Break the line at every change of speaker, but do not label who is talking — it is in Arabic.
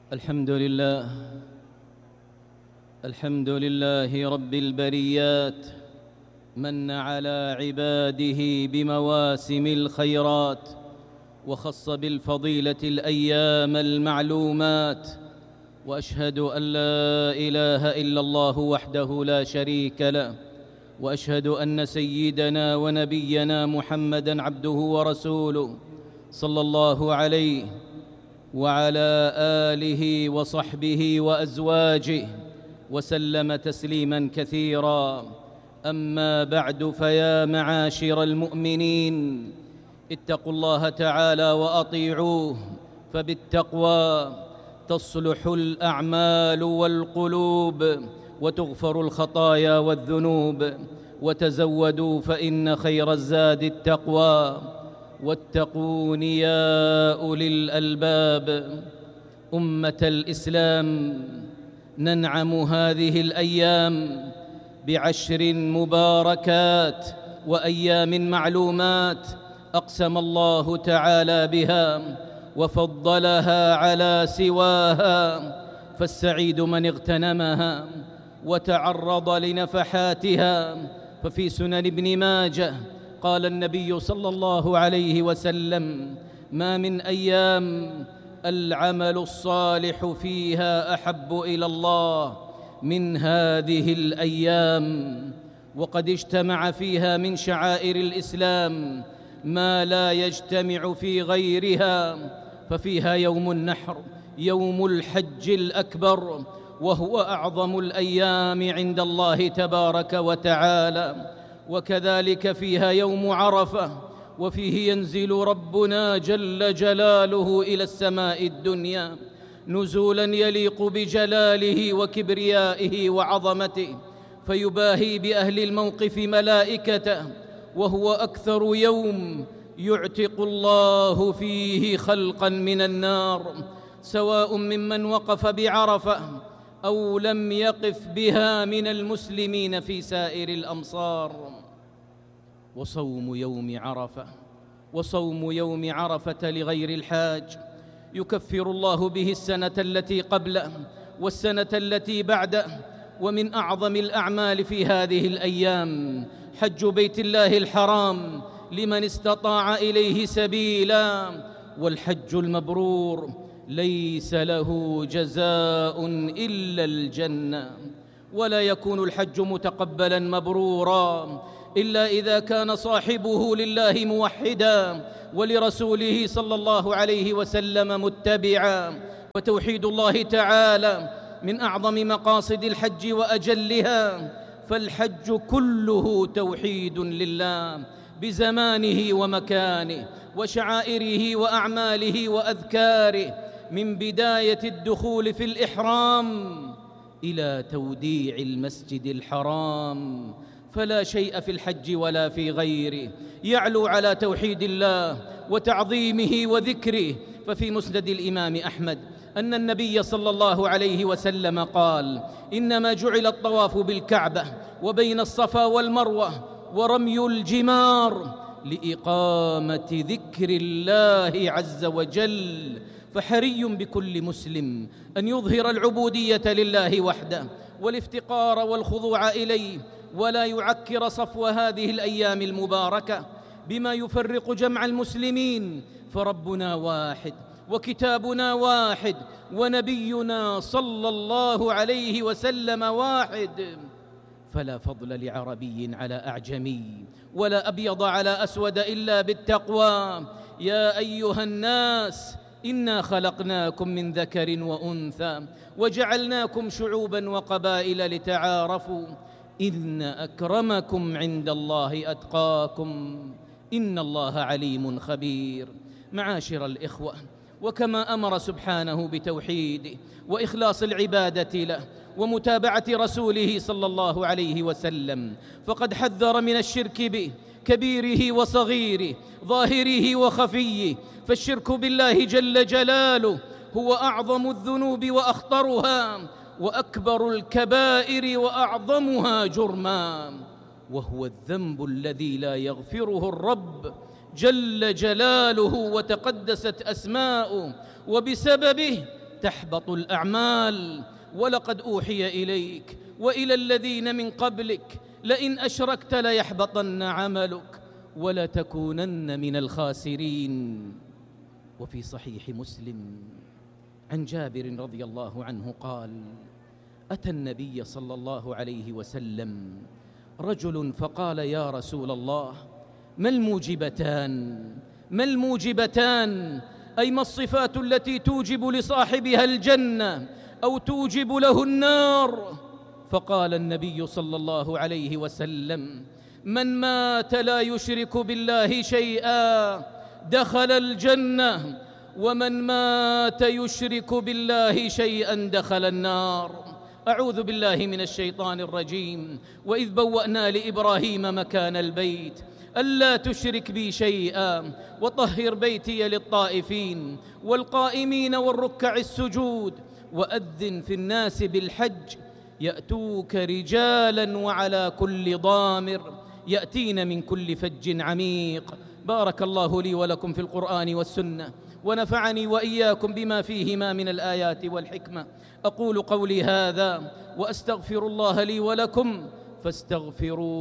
الحمد لله رب البريات، من على عباده بمواسم الخيرات، وخص بالفضيلة الأيام المعلومات. وأشهد أن لا إله إلا الله وحده لا شريك له، وأشهد أن سيدنا ونبينا محمدًا عبده ورسوله، صلى الله عليه وعلى آله وصحبه وأزواجه وسلم تسليماً كثيراً. أما بعد، فيا معاشر المؤمنين، اتقوا الله تعالى وأطيعوه، فبالتقوى تصلح الأعمال والقلوب، وتغفر الخطايا والذنوب. وتزودوا فإن خير الزاد التقوى، واتقون يا أولي الألباب. أمة الإسلام، ننعم هذه الأيام بعشر مباركات وأيام معلومات أقسم الله تعالى بها وفضلها على سواها، فالسعيد من اغتنمها وتعرض لنفحاتها. ففي سنن ابن ماجه قال النبي صلى الله عليه وسلم: ما من أيام العمل الصالح فيها أحب إلى الله من هذه الأيام، وقد اجتمع فيها من شعائر الإسلام ما لا يجتمع في غيرها. ففيها يوم النحر، يوم الحج الأكبر، وهو أعظم الأيام عند الله تبارك وتعالى. وكذلك فيها يوم عرفة، وفيه ينزل ربنا جل جلاله إلى السماء الدنيا نزولاً يليق بجلاله وكبريائه وعظمته، فيباهي بأهل الموقف ملائكته. وهو أكثر يوم يعتق الله فيه خلقاً من النار، سواء ممن وقف بعرفة أو لم يقف بها من المسلمين في سائر الأمصار. وصوم يوم عرفة لغير الحاج يكفر الله به السنة التي قبله والسنة التي بعده. ومن أعظم الأعمال في هذه الأيام حج بيت الله الحرام لمن استطاع إليه سبيلا. والحج المبرور ليس له جزاء إلا الجنة، ولا يكون الحج متقبلا مبرورا إلا إذا كان صاحبه لله موحدا ولرسوله صلى الله عليه وسلم متبعا. وتوحيد الله تعالى من أعظم مقاصد الحج وأجلها، فالحج كله توحيد لله بزمانه ومكانه وشعائره وأعماله وأذكاره، من بداية الدخول في الإحرام إلى توديع المسجد الحرام. فلا شيء في الحج ولا في غيره يعلو على توحيد الله وتعظيمه وذكره. ففي مسند الإمام أحمد أن النبي صلى الله عليه وسلم قال: إنما جعل الطواف بالكعبة وبين الصفا والمروة ورمي الجمار لإقامة ذكر الله عز وجل. فحري بكل مسلم أن يظهر العبودية لله وحده والافتقار والخضوع إليه، ولا يعكر صفو هذه الأيام المباركة بما يفرق جمع المسلمين. فربنا واحد، وكتابنا واحد، ونبينا صلى الله عليه وسلم واحد. فلا فضل لعربي على أعجمي، ولا أبيض على أسود إلا بالتقوى. يا أيها الناس، إنا خلقناكم من ذكر وأنثى وجعلناكم شعوبا وقبائل لتعارفوا، إن أكرمكم عند الله أتقاكم، إن الله عليم خبير. معاشر الإخوة، وكما أمر سبحانه بتوحيده وإخلاص العبادة له ومتابعة رسوله صلى الله عليه وسلم، فقد حذر من الشرك به، كبيره وصغيره، ظاهره وخفيه. فالشرك بالله جل جلاله هو أعظم الذنوب وأخطرها، وأكبر الكبائر وأعظمها جرما، وهو الذنب الذي لا يغفره الرب جل جلاله وتقدست أسماؤه، وبسببه تحبط الأعمال. ولقد أوحي إليك وإلى الذين من قبلك لئن أشركت ليحبطن عملك ولتكونن من الخاسرين. وفي صحيح مسلم عن جابر رضي الله عنه قال: أتى النبي صلى الله عليه وسلم رجل فقال: يا رسول الله، ما الموجبتان أي ما الصفات التي توجب لصاحبها الجنة أو توجب له النار؟ فقال النبي صلى الله عليه وسلم: من مات لا يشرك بالله شيئا دخل الجنة، ومن مات يشرك بالله شيئا دخل النار. أعوذ بالله من الشيطان الرجيم. وإذ بوأنا لإبراهيم مكان البيت ألا تشرك بي شيئا وطهر بيتي للطائفين والقائمين والركع السجود وأذن في الناس بالحج يأتوك رجالا وعلى كل ضامر يأتين من كل فج عميق. بارك الله لي ولكم في القرآن والسنة، ونفعني وإياكم بما فيهما من الآيات والحكمة. أقول قولي هذا وأستغفر الله لي ولكم فاستغفروه